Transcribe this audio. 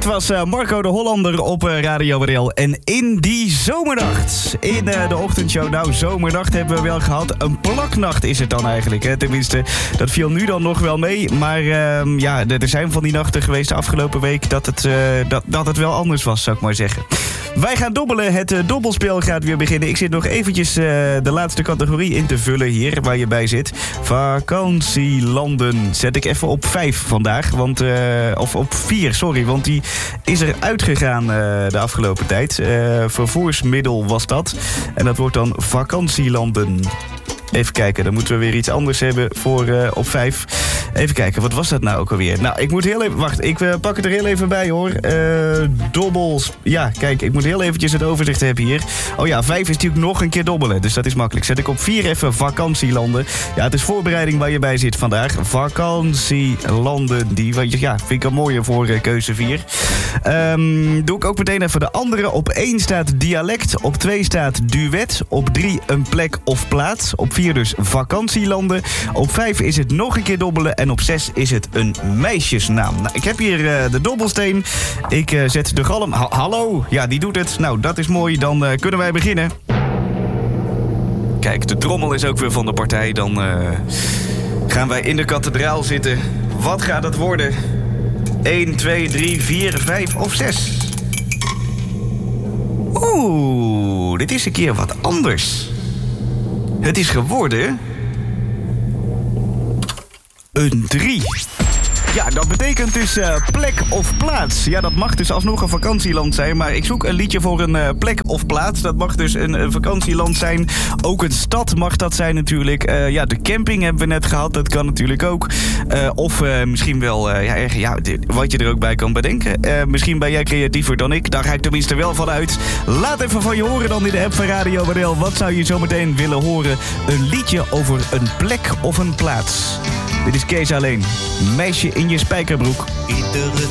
Dit was Marco de Hollander op Radio WDL. En in die zomernacht, in de ochtendshow, nou zomernacht hebben we wel gehad. Een plaknacht is het dan eigenlijk, hè? Tenminste, dat viel nu dan nog wel mee. Maar ja, er zijn van die nachten geweest de afgelopen week dat het wel anders was, zou ik maar zeggen. Wij gaan dobbelen, het dobbelspel gaat weer beginnen. Ik zit nog eventjes de laatste categorie in te vullen hier, waar je bij zit. Vakantielanden zet ik even op 5 vandaag, want, of op 4, sorry, want die is er uitgegaan de afgelopen tijd. Vervoersmiddel was dat. En dat wordt dan vakantielanden. Even kijken, dan moeten we weer iets anders hebben voor op 5. Even kijken, wat was dat nou ook alweer? Nou, ik moet heel even... Wacht, ik pak het er heel even bij, hoor. Dobbels... Ja, kijk, ik moet heel eventjes het overzicht hebben hier. Oh ja, 5 is natuurlijk nog een keer dobbelen, dus dat is makkelijk. Zet ik op 4 even vakantielanden. Ja, het is voorbereiding waar je bij zit vandaag. Vakantielanden, die ja, vind ik een mooie voor keuze 4. Doe ik ook meteen even de andere. Op 1 staat dialect, op 2 staat duet, op 3 een plek of plaats, op 4 dus vakantielanden, op 5 is het nog een keer dobbelen en op 6 is het een meisjesnaam. Nou, ik heb hier de dobbelsteen. Ik zet de galm. Hallo, ja, die doet het. Nou, dat is mooi. Dan kunnen wij beginnen. Kijk, de trommel is ook weer van de partij. Dan gaan wij in de kathedraal zitten. Wat gaat het worden? 1, 2, 3, 4, 5 of 6? Oeh, dit is een keer wat anders. Het is geworden een 3. Ja, dat betekent dus plek of plaats. Ja, dat mag dus alsnog een vakantieland zijn. Maar ik zoek een liedje voor een plek of plaats. Dat mag dus een vakantieland zijn. Ook een stad mag dat zijn natuurlijk. Ja, de camping hebben we net gehad. Dat kan natuurlijk ook. Of misschien wel wat je er ook bij kan bedenken. Misschien ben jij creatiever dan ik. Daar ga ik tenminste wel van uit. Laat even van je horen dan in de app van Radio WDL. Wat zou je zo meteen willen horen? Een liedje over een plek of een plaats. Dit is Kees Alleen. Meisje in je spijkerbroek. Iedere